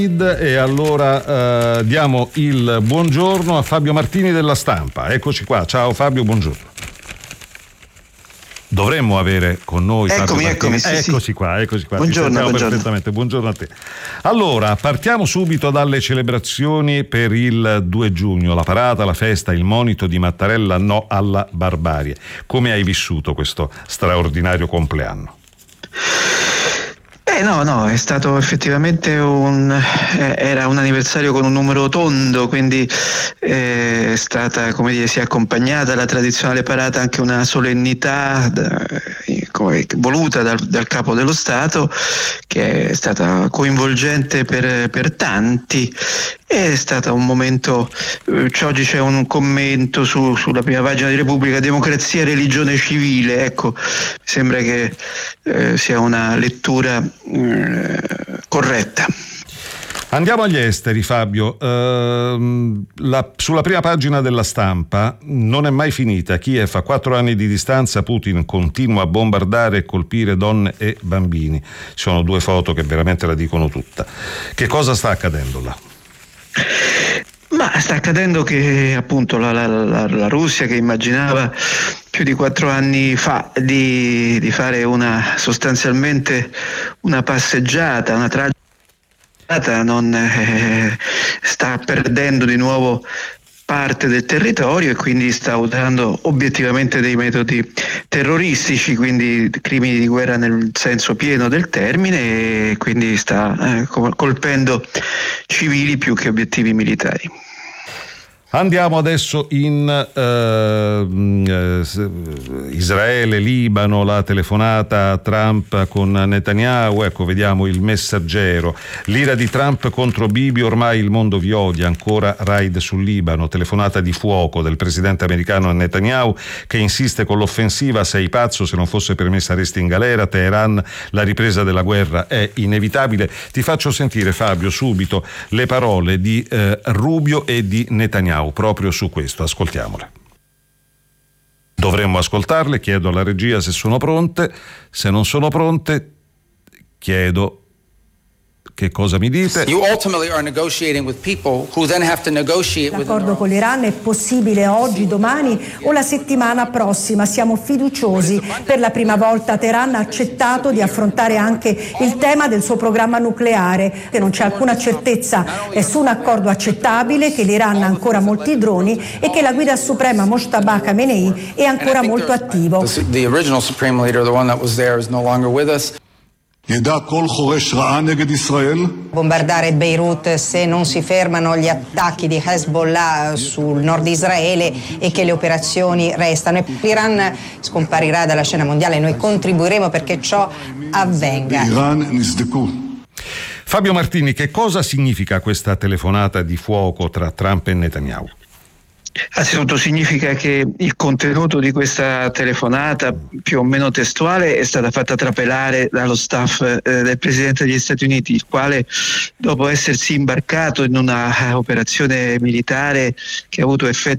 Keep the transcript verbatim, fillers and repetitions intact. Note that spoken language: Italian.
E allora eh, diamo il buongiorno a Fabio Martini della Stampa. Eccoci qua, ciao Fabio, buongiorno. Dovremmo avere con noi eccomi, Fabio eccomi, Martini. sì, eccoci sì. qua, eccoci qua. Buongiorno, Ti buongiorno. perfettamente. Buongiorno a te. Allora, partiamo subito dalle celebrazioni per il due giugno, la parata, la festa, il monito di Mattarella no alla barbarie. Come hai vissuto questo straordinario compleanno? Eh no, no, è stato effettivamente un eh, era un anniversario con un numero tondo, quindi eh, è stata, come dire, si è accompagnata alla tradizionale parata anche una solennità da, eh, come, voluta dal, dal capo dello Stato, che è stata coinvolgente per, per tanti. È stato un momento, eh, oggi c'è un commento su, sulla prima pagina di Repubblica, democrazia e religione civile, ecco, mi sembra che eh, sia una lettura eh, corretta. Andiamo agli esteri, Fabio. Uh, la, sulla prima pagina della Stampa non è mai finita. Kiev, a quattro anni di distanza, Putin continua a bombardare e colpire donne e bambini. Ci sono due foto che veramente la dicono tutta. Che cosa sta accadendo là? Ma sta accadendo che appunto la, la, la, la Russia, che immaginava più di quattro anni fa di, di fare una sostanzialmente una passeggiata, una tragiata, non eh, sta perdendo di nuovo parte del territorio e quindi sta usando obiettivamente dei metodi terroristici, quindi crimini di guerra nel senso pieno del termine, e quindi sta eh, colpendo civili più che obiettivi militari. Andiamo adesso in eh, Israele, Libano, la telefonata a Trump con Netanyahu. Ecco, vediamo il Messaggero. L'ira di Trump contro Bibi, ormai il mondo vi odia, ancora raid sul Libano, telefonata di fuoco del presidente americano a Netanyahu che insiste con l'offensiva, sei pazzo, se non fosse permessa resti in galera, Teheran, la ripresa della guerra è inevitabile. Ti faccio sentire, Fabio, subito le parole di eh, Rubio e di Netanyahu proprio su questo, ascoltiamole. Dovremmo ascoltarle, chiedo alla regia se sono pronte, se non sono pronte chiedo che cosa mi dite. L'accordo con l'Iran è possibile oggi, domani o la settimana prossima. Siamo fiduciosi. Per la prima volta Teheran ha accettato di affrontare anche il tema del suo programma nucleare. E non c'è alcuna certezza su un accordo accettabile, che l'Iran ha ancora molti droni e che la guida suprema Mojtaba Khamenei è ancora molto attivo. The original supreme leader, the one that was there, is no longer with us. Bombardare Beirut se non si fermano gli attacchi di Hezbollah sul nord Israele e che le operazioni restano. L'Iran scomparirà dalla scena mondiale, noi contribuiremo perché ciò avvenga. Fabio Martini, che cosa significa questa telefonata di fuoco tra Trump e Netanyahu? Anzitutto significa che il contenuto di questa telefonata, più o meno testuale, è stata fatta trapelare dallo staff eh, del Presidente degli Stati Uniti, il quale, dopo essersi imbarcato in una operazione militare che ha avuto effetti